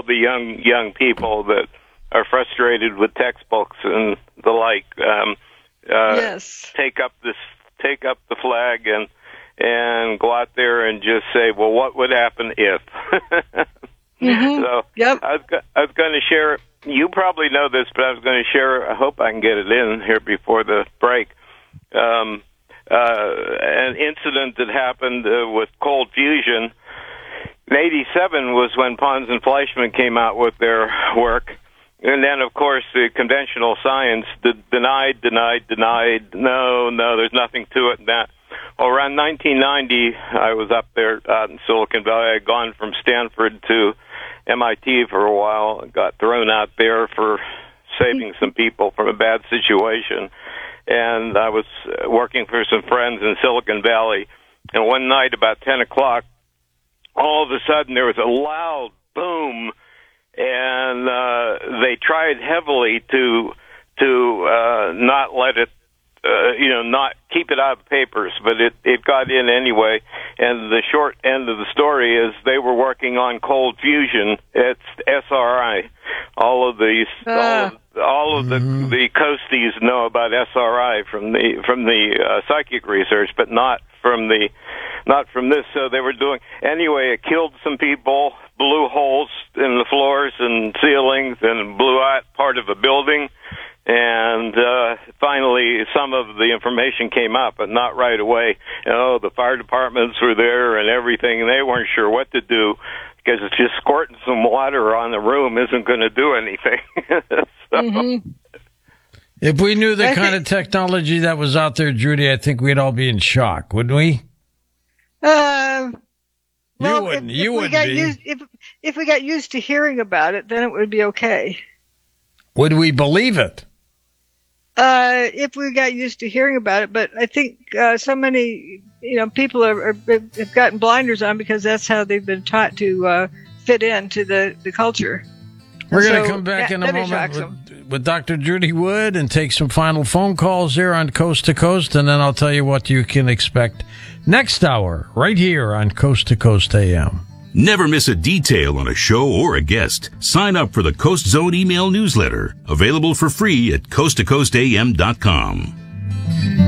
the young people that are frustrated with textbooks and the like. Yes. Take up the flag and go out there and just say, well, what would happen if? Mm-hmm. So yep. I was going to share. You probably know this, but I was going to share. I hope I can get it in here before the break. An incident that happened with cold fusion. In '87 was when Pons and Fleischmann came out with their work. And then, of course, the conventional science denied. No, there's nothing to it. That. Well, around 1990, I was up there out in Silicon Valley. I had gone from Stanford to MIT for a while. Got thrown out there for saving some people from a bad situation. And I was working for some friends in Silicon Valley. And one night, about 10 o'clock, all of a sudden there was a loud boom. And they tried heavily to not let it, not keep it out of papers, but it got in anyway. And the short end of the story is they were working on cold fusion. It's SRI. All of the coasties know about SRI from the psychic research, but not from this. So they were doing anyway. It killed some people, blew holes in the floors and ceilings, and blew out part of a building. And finally, some of the information came up, but not right away. The fire departments were there and everything, and they weren't sure what to do because it's just squirting some water on the room isn't going to do anything. Mm-hmm. If we knew the kind of technology that was out there, Judy, I think we'd all be in shock, wouldn't we? You wouldn't be. If we got used to hearing about it, then it would be okay. Would we believe it? If we got used to hearing about it, but I think so many people have gotten blinders on because that's how they've been taught to fit into the culture. We're going to come back in a moment with Dr. Judy Wood and take some final phone calls here on Coast to Coast, and then I'll tell you what you can expect next hour right here on Coast to Coast AM. Never miss a detail on a show or a guest. Sign up for the Coast Zone email newsletter, available for free at coasttocoastam.com.